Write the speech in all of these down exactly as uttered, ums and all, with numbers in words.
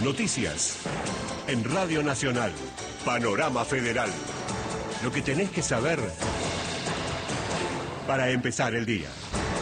Noticias. En Radio Nacional. Panorama Federal. Lo que tenés que saber para empezar el día.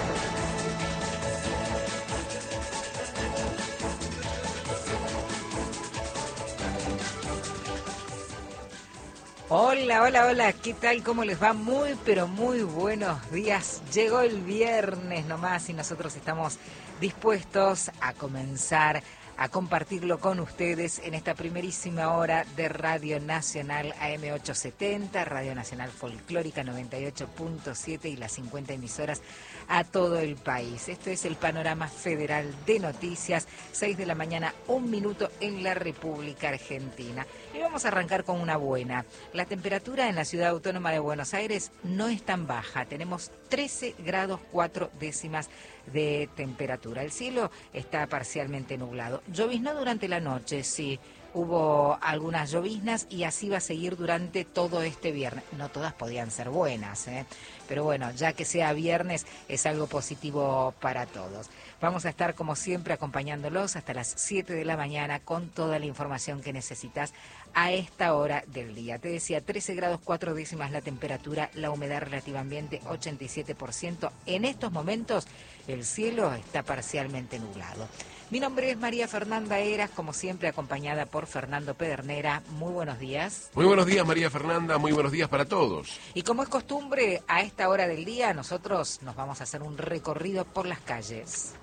Hola, hola, hola, ¿qué tal? ¿Cómo les va? Muy, pero muy buenos días. Llegó el viernes nomás y nosotros estamos dispuestos a comenzar a compartirlo con ustedes en esta primerísima hora de Radio Nacional A M ochocientos setenta, Radio Nacional Folclórica noventa y ocho punto siete y las cincuenta emisoras a todo el país. Esto es el Panorama Federal de Noticias, seis de la mañana, un minuto en la República Argentina. Y vamos a arrancar con una buena. La temperatura en la Ciudad Autónoma de Buenos Aires no es tan baja. Tenemos trece grados cuatro décimas de temperatura. El cielo está parcialmente nublado. Lloviznó durante la noche, sí. Hubo algunas lloviznas y así va a seguir durante todo este viernes. No todas podían ser buenas, ¿eh? Pero bueno, ya que sea viernes es algo positivo para todos. Vamos a estar como siempre acompañándolos hasta las siete de la mañana con toda la información que necesitas a esta hora del día. Te decía, trece grados cuatro décimas la temperatura, la humedad relativa ambiente ochenta y siete por ciento. En estos momentos el cielo está parcialmente nublado. Mi nombre es María Fernanda Heras, como siempre acompañada por Fernando Pedernera. Muy buenos días. Muy buenos días, María Fernanda, muy buenos días para todos. Y como es costumbre, a esta hora del día nosotros nos vamos a hacer un recorrido por las calles.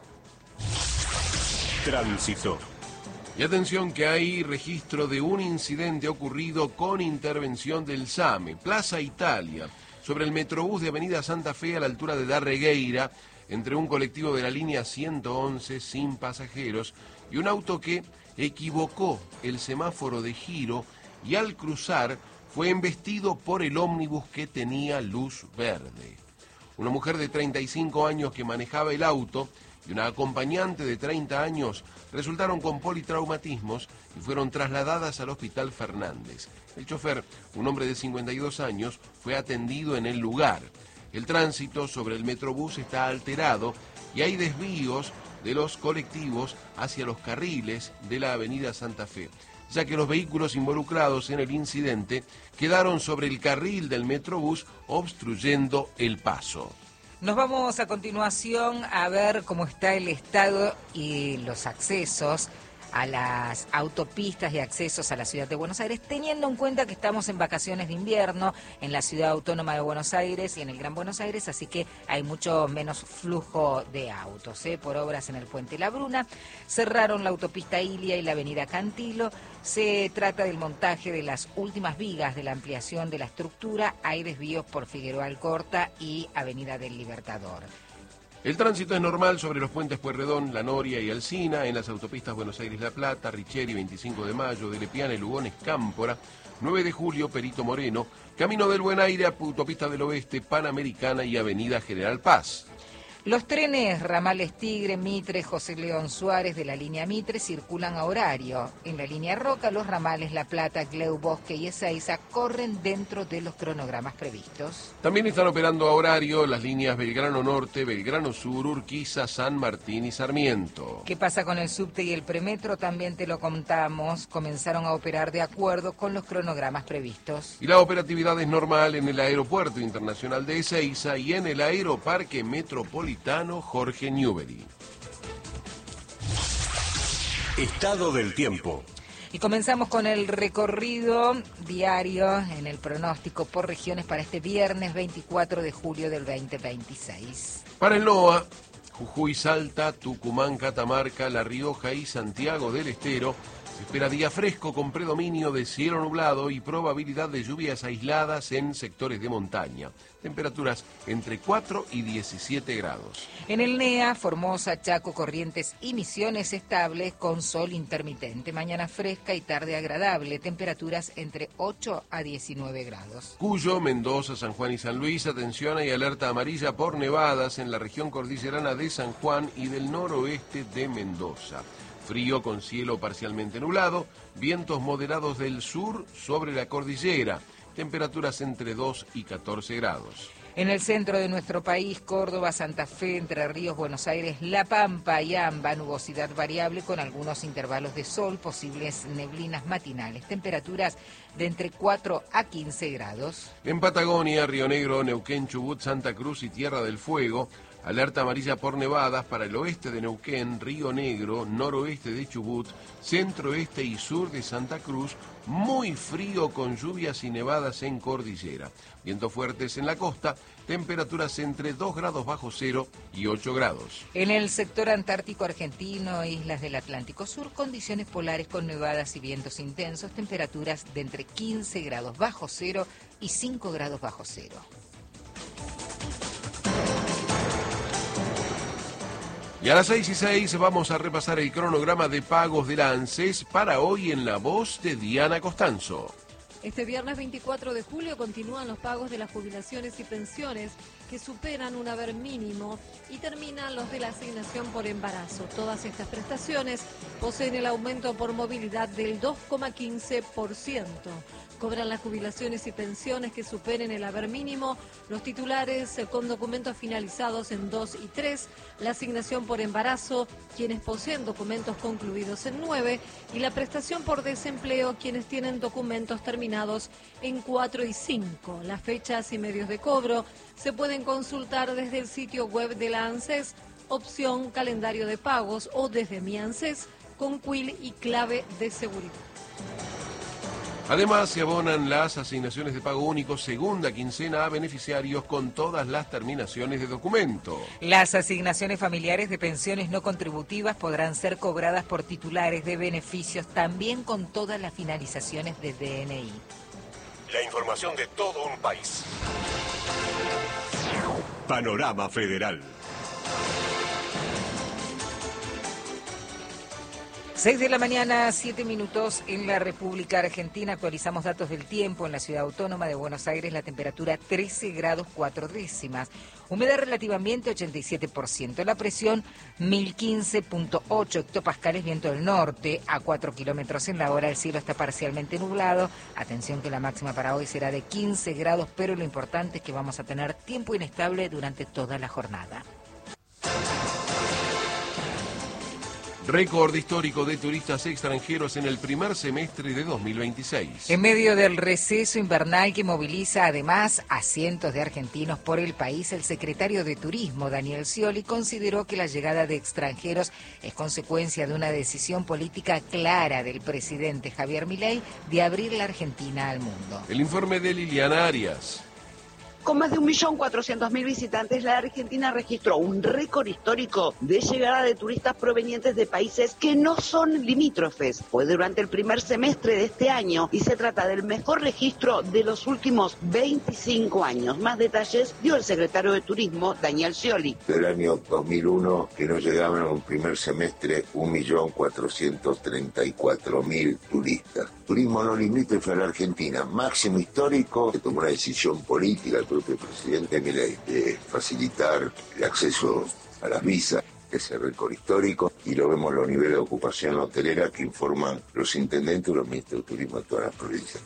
Tránsito. Y atención que hay registro de un incidente ocurrido con intervención del SAME, Plaza Italia, sobre el Metrobús de Avenida Santa Fe a la altura de Darregueira, entre un colectivo de la línea ciento once sin pasajeros y un auto que equivocó el semáforo de giro y al cruzar fue embestido por el ómnibus que tenía luz verde. Una mujer de treinta y cinco años que manejaba el auto y una acompañante de treinta años resultaron con politraumatismos y fueron trasladadas al Hospital Fernández. El chofer, un hombre de cincuenta y dos años, fue atendido en el lugar. El tránsito sobre el Metrobús está alterado y hay desvíos de los colectivos hacia los carriles de la avenida Santa Fe, ya que los vehículos involucrados en el incidente quedaron sobre el carril del Metrobús obstruyendo el paso. Nos vamos a continuación a ver cómo está el estado y los accesos a las autopistas y accesos a la ciudad de Buenos Aires, teniendo en cuenta que estamos en vacaciones de invierno en la Ciudad Autónoma de Buenos Aires y en el Gran Buenos Aires, así que hay mucho menos flujo de autos, ¿eh? Por obras en el Puente La Bruna. Cerraron la autopista Ilia y la avenida Cantilo. Se trata del montaje de las últimas vigas de la ampliación de la estructura. Hay desvíos por Figueroa Alcorta y avenida del Libertador. El tránsito es normal sobre los puentes Pueyrredón, La Noria y Alsina, en las autopistas Buenos Aires-La Plata, Richeri, veinticinco de mayo, de Lepiana y Lugones, Cámpora, nueve de julio, Perito Moreno, Camino del Buen Aire, Autopista del Oeste, Panamericana y Avenida General Paz. Los trenes ramales Tigre, Mitre, José León Suárez de la línea Mitre circulan a horario. En la línea Roca, los ramales La Plata, Cleu, Bosque y Ezeiza corren dentro de los cronogramas previstos. También están operando a horario las líneas Belgrano Norte, Belgrano Sur, Urquiza, San Martín y Sarmiento. ¿Qué pasa con el subte y el premetro? También te lo contamos. Comenzaron a operar de acuerdo con los cronogramas previstos. Y la operatividad es normal en el Aeropuerto Internacional de Ezeiza y en el Aeroparque Metropolitano Jorge Newbery. Estado del tiempo. Y comenzamos con el recorrido diario en el pronóstico por regiones para este viernes veinticuatro de julio del veinte veintiséis. Para el NOA, Jujuy, Salta, Tucumán, Catamarca, La Rioja y Santiago del Estero, se espera día fresco con predominio de cielo nublado y probabilidad de lluvias aisladas en sectores de montaña. Temperaturas entre cuatro y diecisiete grados. En el NEA, Formosa, Chaco, Corrientes y Misiones estables con sol intermitente. Mañana fresca y tarde agradable. Temperaturas entre ocho a diecinueve grados. Cuyo, Mendoza, San Juan y San Luis, atención, hay alerta amarilla por nevadas en la región cordillerana de San Juan y del noroeste de Mendoza. Frío con cielo parcialmente nublado, vientos moderados del sur sobre la cordillera, temperaturas entre dos y catorce grados. En el centro de nuestro país, Córdoba, Santa Fe, Entre Ríos, Buenos Aires, La Pampa y Amba, nubosidad variable con algunos intervalos de sol, posibles neblinas matinales, temperaturas de entre cuatro a quince grados. En Patagonia, Río Negro, Neuquén, Chubut, Santa Cruz y Tierra del Fuego, alerta amarilla por nevadas para el oeste de Neuquén, Río Negro, noroeste de Chubut, centro-este y sur de Santa Cruz, muy frío con lluvias y nevadas en cordillera. Vientos fuertes en la costa, temperaturas entre dos grados bajo cero y ocho grados. En el sector antártico argentino, islas del Atlántico Sur, condiciones polares con nevadas y vientos intensos, temperaturas de entre quince grados bajo cero y cinco grados bajo cero. Y a las seis y seis vamos a repasar el cronograma de pagos de la ANSES para hoy en la voz de Diana Costanzo. Este viernes veinticuatro de julio continúan los pagos de las jubilaciones y pensiones que superan un haber mínimo y terminan los de la asignación por embarazo. Todas estas prestaciones poseen el aumento por movilidad del dos coma quince por ciento. Cobran las jubilaciones y pensiones que superen el haber mínimo los titulares con documentos finalizados en dos y tres, la asignación por embarazo, quienes poseen documentos concluidos en nueve, y la prestación por desempleo, quienes tienen documentos terminados en cuatro y cinco. Las fechas y medios de cobro se pueden consultar desde el sitio web de la ANSES, opción calendario de pagos, o desde Mi ANSES con Q I L y clave de seguridad. Además, se abonan las asignaciones de pago único segunda quincena a beneficiarios con todas las terminaciones de documento. Las asignaciones familiares de pensiones no contributivas podrán ser cobradas por titulares de beneficios también con todas las finalizaciones de D N I. La información de todo un país. Panorama Federal. seis de la mañana, siete minutos en la República Argentina. Actualizamos datos del tiempo en la ciudad autónoma de Buenos Aires. La temperatura trece grados cuatro décimas. Humedad relativamente ochenta y siete por ciento. La presión mil quince punto ocho hectopascales. Viento del norte a cuatro kilómetros en la hora. El cielo está parcialmente nublado. Atención que la máxima para hoy será de quince grados, pero lo importante es que vamos a tener tiempo inestable durante toda la jornada. Récord histórico de turistas extranjeros en el primer semestre de dos mil veintiséis. En medio del receso invernal que moviliza además a cientos de argentinos por el país, el secretario de Turismo, Daniel Scioli, consideró que la llegada de extranjeros es consecuencia de una decisión política clara del presidente Javier Milei de abrir la Argentina al mundo. El informe de Liliana Arias. Con más de un millón cuatrocientos mil visitantes, la Argentina registró un récord histórico de llegada de turistas provenientes de países que no son limítrofes. Fue durante el primer semestre de este año y se trata del mejor registro de los últimos veinticinco años. Más detalles dio el secretario de Turismo, Daniel Scioli. Del año dos mil uno, que nos llegaban en un primer semestre un millón cuatrocientos treinta y cuatro mil turistas. Turismo no limítrofe a la Argentina, máximo histórico, que tomó una decisión política el propio presidente Milei de facilitar el acceso a las visas, ese récord histórico, y lo vemos en los niveles de ocupación hotelera que informan los intendentes y los ministros de turismo de todas las provincias.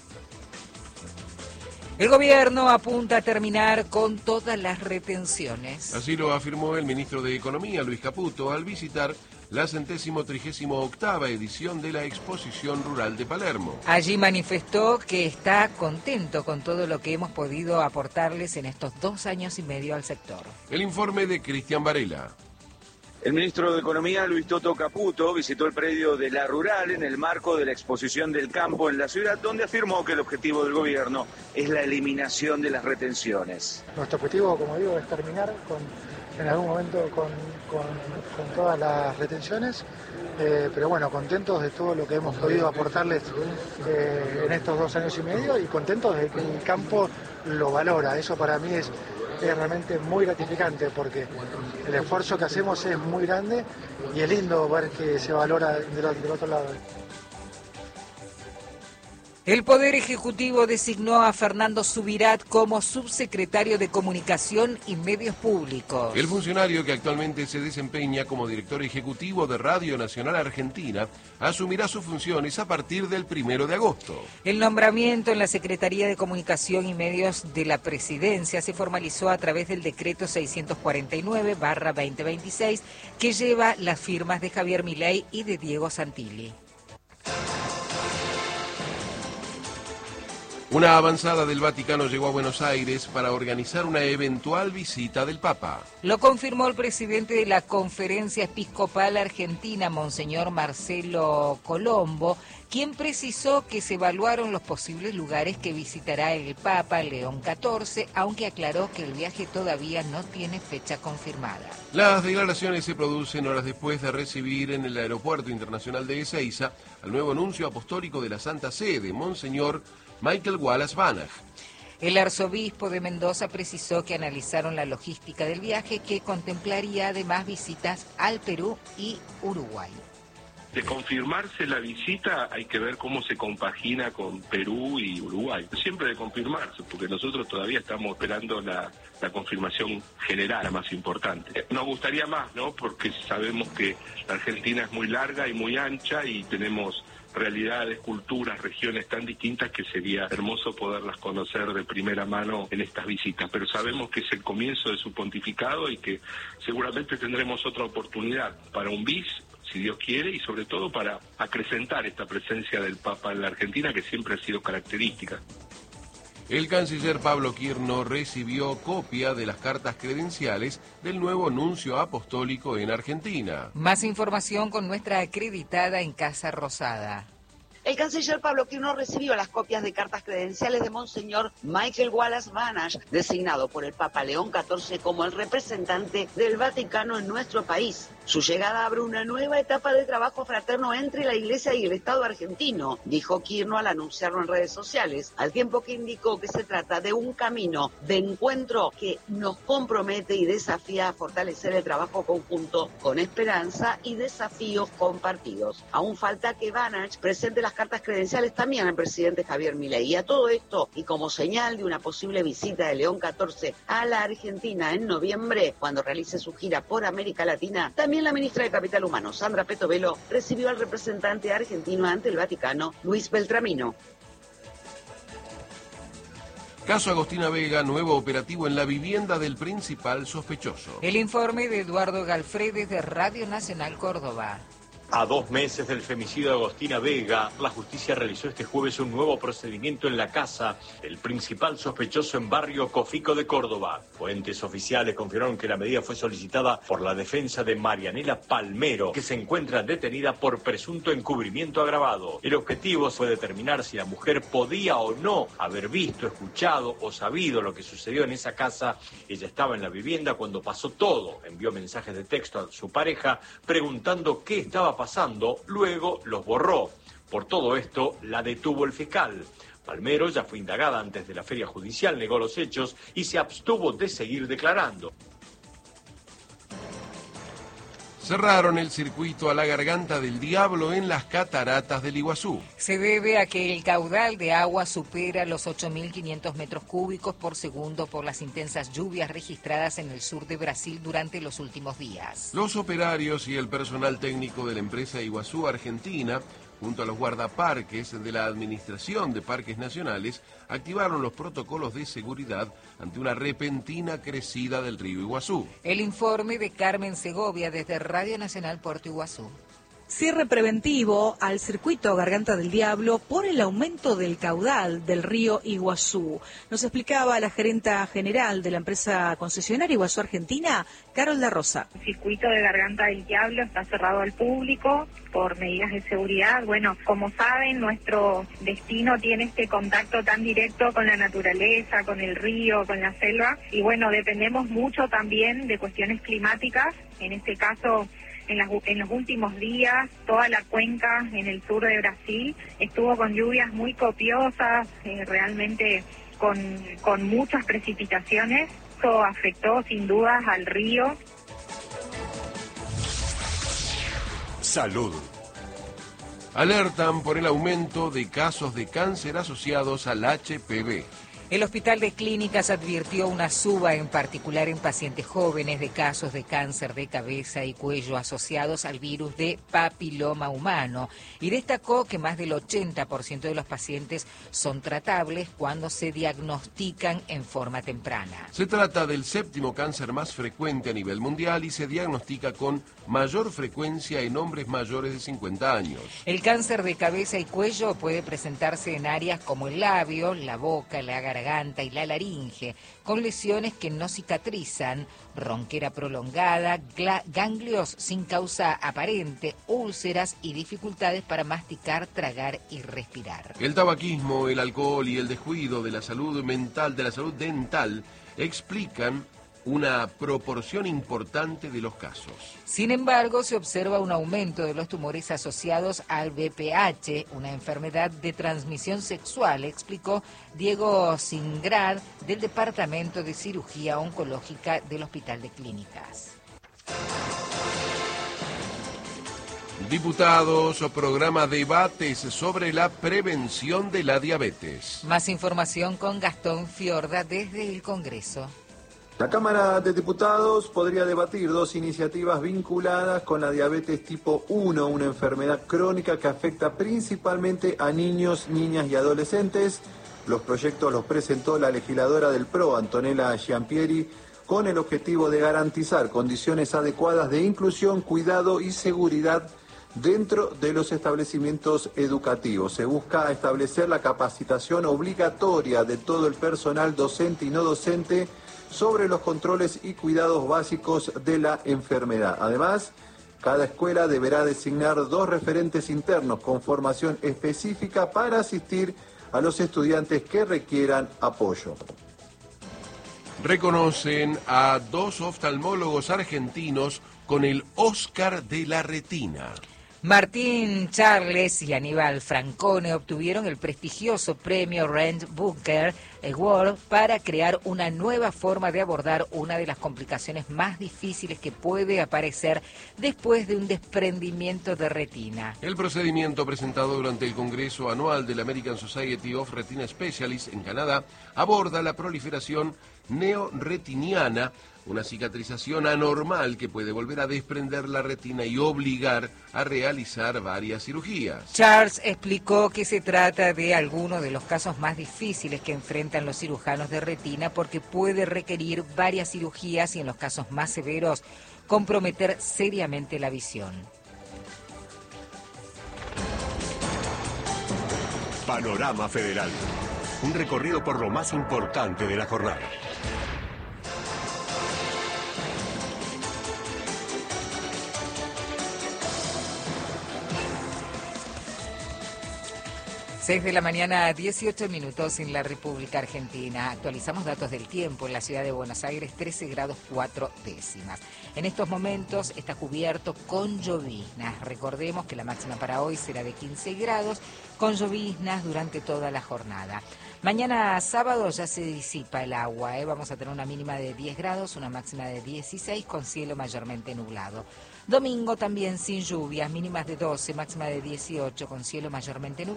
El gobierno apunta a terminar con todas las retenciones. Así lo afirmó el ministro de Economía, Luis Caputo, al visitar la centésimo trigésimo octava edición de la Exposición Rural de Palermo. Allí manifestó que está contento con todo lo que hemos podido aportarles en estos dos años y medio al sector. El informe de Cristian Varela. El ministro de Economía, Luis Toto Caputo, visitó el predio de La Rural en el marco de la exposición del campo en la ciudad, donde afirmó que el objetivo del gobierno es la eliminación de las retenciones. Nuestro objetivo, como digo, es terminar con, en algún momento con, con, con todas las retenciones, eh, pero bueno, contentos de todo lo que hemos podido aportarles eh, en estos dos años y medio y contentos de que el campo lo valora. Eso para mí es... es realmente muy gratificante porque el esfuerzo que hacemos es muy grande y es lindo ver que se valora del, del otro lado. El Poder Ejecutivo designó a Fernando Subirat como subsecretario de Comunicación y Medios Públicos. El funcionario, que actualmente se desempeña como director ejecutivo de Radio Nacional Argentina, asumirá sus funciones a partir del primero de agosto. El nombramiento en la Secretaría de Comunicación y Medios de la Presidencia se formalizó a través del decreto seiscientos cuarenta y nueve barra veinte veintiséis, que lleva las firmas de Javier Milei y de Diego Santilli. Una avanzada del Vaticano llegó a Buenos Aires para organizar una eventual visita del Papa. Lo confirmó el presidente de la Conferencia Episcopal Argentina, Monseñor Marcelo Colombo, quien precisó que se evaluaron los posibles lugares que visitará el Papa León catorce, aunque aclaró que el viaje todavía no tiene fecha confirmada. Las declaraciones se producen horas después de recibir en el Aeropuerto Internacional de Ezeiza al nuevo nuncio apostólico de la Santa Sede, Monseñor Michael Wallace Banach. El arzobispo de Mendoza precisó que analizaron la logística del viaje, que contemplaría además visitas al Perú y Uruguay. De confirmarse la visita hay que ver cómo se compagina con Perú y Uruguay. Siempre de confirmarse, porque nosotros todavía estamos esperando la, la confirmación general, la más importante. Nos gustaría más, ¿no? Porque sabemos que la Argentina es muy larga y muy ancha y tenemos realidades, culturas, regiones tan distintas que sería hermoso poderlas conocer de primera mano en estas visitas. Pero sabemos que es el comienzo de su pontificado y que seguramente tendremos otra oportunidad para un bis, si Dios quiere, y sobre todo para acrecentar esta presencia del Papa en la Argentina, que siempre ha sido característica. El canciller Pablo Quirno recibió copia de las cartas credenciales del nuevo nuncio apostólico en Argentina. Más información con nuestra acreditada en Casa Rosada. El canciller Pablo Quirno recibió las copias de cartas credenciales de Monseñor Michael Wallace Banach, designado por el Papa León catorce como el representante del Vaticano en nuestro país. Su llegada abre una nueva etapa de trabajo fraterno entre la Iglesia y el Estado argentino, dijo Quirno al anunciarlo en redes sociales, al tiempo que indicó que se trata de un camino de encuentro que nos compromete y desafía a fortalecer el trabajo conjunto con esperanza y desafíos compartidos. Aún falta que Banach presente las cartas credenciales también al presidente Javier Milei. Y a todo esto, y como señal de una posible visita de León catorce a la Argentina en noviembre, cuando realice su gira por América Latina, también la ministra de Capital Humano, Sandra Petovelo, recibió al representante argentino ante el Vaticano, Luis Beltramino. Caso Agostina Vega, nuevo operativo en la vivienda del principal sospechoso. El informe de Eduardo Galfredes de Radio Nacional Córdoba. A dos meses del femicidio de Agostina Vega, la justicia realizó este jueves un nuevo procedimiento en la casa del principal sospechoso en barrio Cofico de Córdoba. Fuentes oficiales confirmaron que la medida fue solicitada por la defensa de Marianela Palmero, que se encuentra detenida por presunto encubrimiento agravado. El objetivo fue determinar si la mujer podía o no haber visto, escuchado o sabido lo que sucedió en esa casa. Ella estaba en la vivienda cuando pasó todo. Envió mensajes de texto a su pareja preguntando qué estaba pasando. pasando, luego los borró. Por todo esto, la detuvo el fiscal. Palmero ya fue indagada antes de la feria judicial, negó los hechos y se abstuvo de seguir declarando. Cerraron el circuito a la Garganta del Diablo en las cataratas del Iguazú. Se debe a que el caudal de agua supera los ocho mil quinientos metros cúbicos por segundo por las intensas lluvias registradas en el sur de Brasil durante los últimos días. Los operarios y el personal técnico de la empresa Iguazú Argentina, junto a los guardaparques de la Administración de Parques Nacionales, activaron los protocolos de seguridad ante una repentina crecida del río Iguazú. El informe de Carmen Segovia desde Radio Nacional Puerto Iguazú. Cierre preventivo al circuito Garganta del Diablo por el aumento del caudal del río Iguazú. Nos explicaba la gerenta general de la empresa concesionaria Iguazú Argentina, Carol da Rosa. El circuito de Garganta del Diablo está cerrado al público por medidas de seguridad. Bueno, como saben, nuestro destino tiene este contacto tan directo con la naturaleza, con el río, con la selva. Y bueno, dependemos mucho también de cuestiones climáticas. En este caso, En, las, en los últimos días, toda la cuenca en el sur de Brasil estuvo con lluvias muy copiosas, eh, realmente con, con muchas precipitaciones. Esto afectó sin dudas al río. Salud. Alertan por el aumento de casos de cáncer asociados al H P V. El Hospital de Clínicas advirtió una suba, en particular en pacientes jóvenes, de casos de cáncer de cabeza y cuello asociados al virus de papiloma humano y destacó que más del ochenta por ciento de los pacientes son tratables cuando se diagnostican en forma temprana. Se trata del séptimo cáncer más frecuente a nivel mundial y se diagnostica con mayor frecuencia en hombres mayores de cincuenta años. El cáncer de cabeza y cuello puede presentarse en áreas como el labio, la boca, la garganta y la laringe, con lesiones que no cicatrizan, ronquera prolongada, ganglios sin causa aparente, úlceras y dificultades para masticar, tragar y respirar. El tabaquismo, el alcohol y el descuido de la salud mental, de la salud dental, explican una proporción importante de los casos. Sin embargo, se observa un aumento de los tumores asociados al V P H, una enfermedad de transmisión sexual, explicó Diego Singrad del Departamento de Cirugía Oncológica del Hospital de Clínicas. Diputados o programa debates sobre la prevención de la diabetes. Más información con Gastón Fiorda desde el Congreso. La Cámara de Diputados podría debatir dos iniciativas vinculadas con la diabetes tipo uno, una enfermedad crónica que afecta principalmente a niños, niñas y adolescentes. Los proyectos los presentó la legisladora del P R O, Antonella Giampieri, con el objetivo de garantizar condiciones adecuadas de inclusión, cuidado y seguridad dentro de los establecimientos educativos. Se busca establecer la capacitación obligatoria de todo el personal docente y no docente sobre los controles y cuidados básicos de la enfermedad. Además, cada escuela deberá designar dos referentes internos con formación específica para asistir a los estudiantes que requieran apoyo. Reconocen a dos oftalmólogos argentinos con el Oscar de la retina. Martín Charles y Aníbal Francone obtuvieron el prestigioso premio Rand Booker Award para crear una nueva forma de abordar una de las complicaciones más difíciles que puede aparecer después de un desprendimiento de retina. El procedimiento presentado durante el Congreso Anual de la American Society of Retina Specialists en Canadá aborda la proliferación neoretiniana, una cicatrización anormal que puede volver a desprender la retina y obligar a realizar varias cirugías. Charles explicó que se trata de alguno de los casos más difíciles que enfrentan los cirujanos de retina porque puede requerir varias cirugías y en los casos más severos comprometer seriamente la visión. Panorama Federal. Un recorrido por lo más importante de la jornada. seis de la mañana, dieciocho minutos en la República Argentina. Actualizamos datos del tiempo. En la ciudad de Buenos Aires, trece grados cuatro décimas. En estos momentos está cubierto con lloviznas. Recordemos que la máxima para hoy será de quince grados, con lloviznas durante toda la jornada. Mañana sábado ya se disipa el agua, ¿eh? Vamos a tener una mínima de diez grados, una máxima de dieciséis, con cielo mayormente nublado. Domingo también sin lluvias, mínimas de doce, máxima de dieciocho, con cielo mayormente nublado.